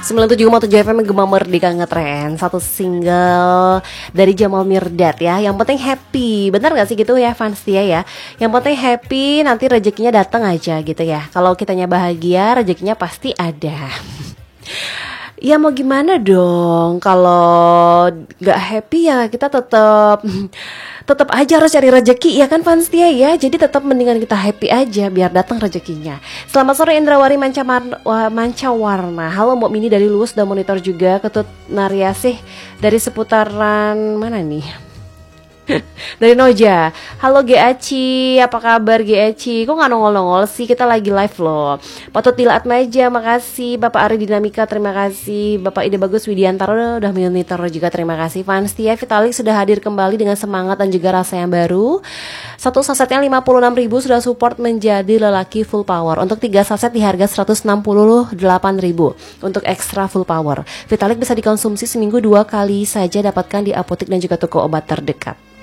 97,7 FM Gema Merdeka ngetren. Satu single dari Jamal Mirdad ya. Yang penting happy. Benar gak sih gitu ya fans dia ya? Yang penting happy, nanti rezekinya datang aja gitu ya. Kalau kitanya bahagia, rezekinya pasti ada. Ya mau gimana dong, kalau gak happy ya kita tetap aja harus cari rezeki ya kan fans dia ya. Jadi tetap mendingan kita happy aja biar datang rezekinya. Selamat sore Indrawari Mancawarna. Halo Mbak Mini dari Luwus dan Monitor juga. Ketut Nariasih dari seputaran mana nih? Dari Noja. Halo GACI, apa kabar GACI? Kok gak nongol-nongol sih? Kita lagi live loh. Patut Dilaat Maja, makasih. Bapak Ari Dinamika, terima kasih. Bapak Ide Bagus Widiantaro udah monitor juga, terima kasih. Fans Tia Vitalik sudah hadir kembali dengan semangat dan juga rasa yang baru. Satu sasetnya 56.000 sudah support menjadi lelaki full power. Untuk 3 saset di harga 168.000. Untuk extra full power Vitalik bisa dikonsumsi seminggu 2 kali saja, dapatkan di apotek dan juga toko obat terdekat.